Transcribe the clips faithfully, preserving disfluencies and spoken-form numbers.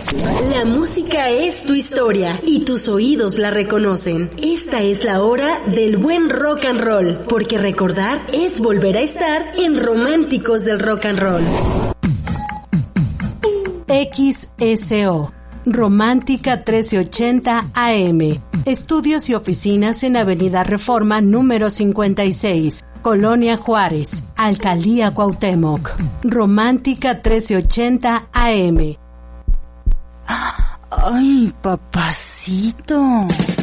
La música es tu historia y tus oídos la reconocen. Esta es la hora del buen rock and roll, porque recordar es volver a estar en Románticos del Rock and Roll. X S O Romántica trece ochenta A M. Estudios y oficinas en Avenida Reforma número cincuenta y seis, Colonia Juárez, Alcaldía Cuauhtémoc. Romántica trece ochenta A M. Ay, papacito.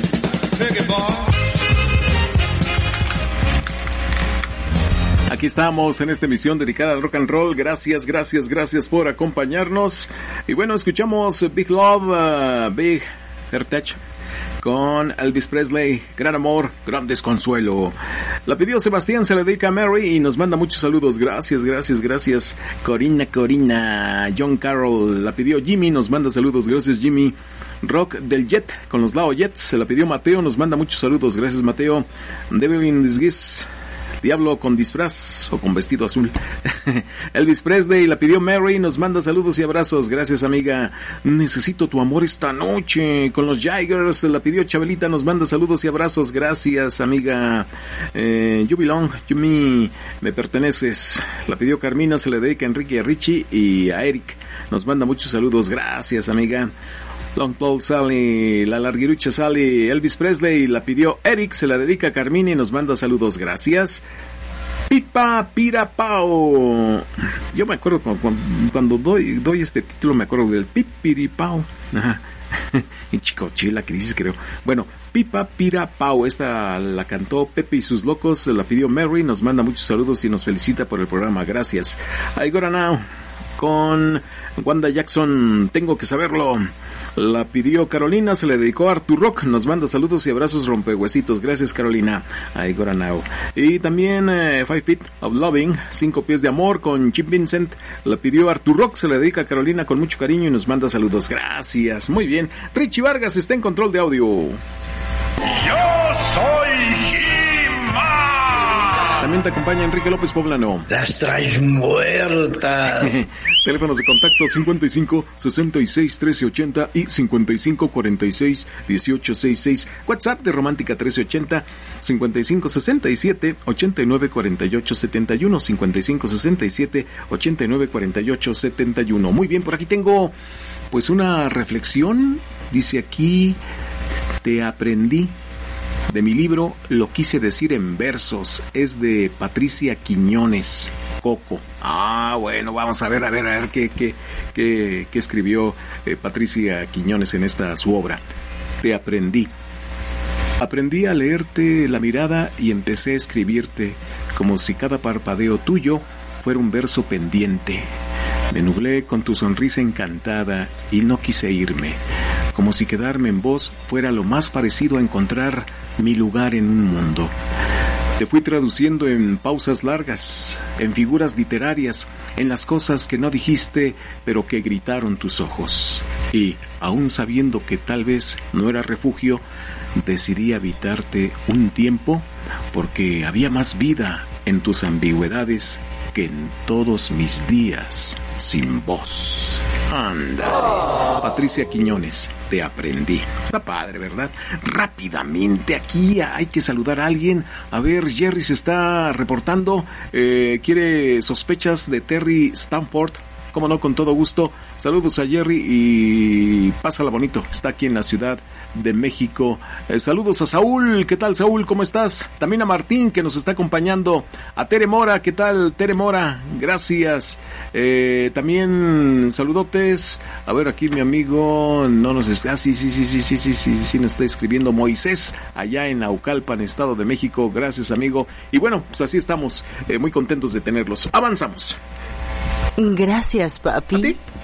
Aquí estamos en esta emisión dedicada al rock and roll. Gracias, gracias, gracias por acompañarnos. Y bueno, escuchamos Big Love, uh, Big Heritage con Elvis Presley. Gran amor, gran desconsuelo. La pidió Sebastián, se la dedica a Mary y nos manda muchos saludos. Gracias, gracias, gracias. Corina, Corina. John Carroll, la pidió Jimmy, nos manda saludos. Gracias, Jimmy. Rock del Jet con los Lao Jets, se la pidió Mateo, nos manda muchos saludos. Gracias, Mateo. Devil in Disguise, Diablo con disfraz o con vestido azul. Elvis Presley, la pidió Mary, nos manda saludos y abrazos. Gracias, amiga. Necesito tu amor esta noche con los Jaggers, la pidió Chabelita, nos manda saludos y abrazos. Gracias, amiga. eh, You belong to me, me perteneces, la pidió Carmina, se le dedica a Enrique, a Richie y a Eric, nos manda muchos saludos. Gracias, amiga. Long Tall Sally, la larguirucha Sally, Elvis Presley, la pidió Eric, se la dedica a Carmina y nos manda saludos. Gracias. Pipa Pirapao. Yo me acuerdo cuando, cuando doy, doy este título, me acuerdo del Pipiripao. Ajá. Y Chicochila, que dices, creo. Bueno, Pipa Pirapao, esta la cantó Pepe y sus locos, la pidió Mary, nos manda muchos saludos y nos felicita por el programa. Gracias. I Gotta Now con Wanda Jackson, tengo que saberlo, la pidió Carolina, se le dedicó a Artur Rock, nos manda saludos y abrazos rompehuesitos. Gracias, Carolina. I Gotta Know. Y también eh, Five Feet of Loving, cinco pies de amor con Chip Vincent, la pidió Artur Rock, se le dedica a Carolina con mucho cariño y nos manda saludos. Gracias, muy bien. Richie Vargas está en control de audio. Yo soy He-Man. También te acompaña Enrique López Poblano. Las traes muertas. Teléfonos de contacto cincuenta y cinco, sesenta y seis, trece ochenta y cincuenta y cinco, cuarenta y seis, dieciocho sesenta y seis. WhatsApp de Romántica trece ochenta, cincuenta y cinco, sesenta y siete, ochenta y nueve, cuarenta y ocho, setenta y uno, cincuenta y cinco, sesenta y siete, ochenta y nueve, cuarenta y ocho, setenta y uno. Muy bien, por aquí tengo pues una reflexión. Dice aquí: te aprendí. De mi libro Lo quise decir en versos, es de Patricia Quiñones, Coco. Ah, bueno, vamos a ver, a ver, a ver qué, qué, qué, qué escribió eh, Patricia Quiñones en esta su obra. Te aprendí. Aprendí a leerte la mirada y empecé a escribirte, como si cada parpadeo tuyo fuera un verso pendiente. Me nublé con tu sonrisa encantada y no quise irme, como si quedarme en vos fuera lo más parecido a encontrar mi lugar en un mundo. Te fui traduciendo en pausas largas, en figuras literarias, en las cosas que no dijiste, pero que gritaron tus ojos. Y, aún sabiendo que tal vez no era refugio, decidí habitarte un tiempo porque había más vida en tus ambigüedades que en todos mis días sin voz. Anda, Patricia Quiñones, te aprendí. Está padre, ¿verdad? Rápidamente, aquí hay que saludar a alguien. A ver, Jerry se está reportando. Eh, quiere sospechas de Terry Stanford. Cómo no, con todo gusto. Saludos a Jerry y pásala bonito. Está aquí en la Ciudad de México. Eh, saludos a Saúl. ¿Qué tal, Saúl? ¿Cómo estás? También a Martín, que nos está acompañando. A Tere Mora. ¿Qué tal, Tere Mora? Gracias. Eh, también saludotes. A ver, aquí mi amigo no nos está... Ah, sí, sí, sí, sí, sí, sí, sí, sí, nos está escribiendo Moisés, allá en Naucalpan, Estado de México. Gracias, amigo. Y bueno, pues así estamos. Eh, muy contentos de tenerlos. Avanzamos. Gracias, papi. ¿A ti?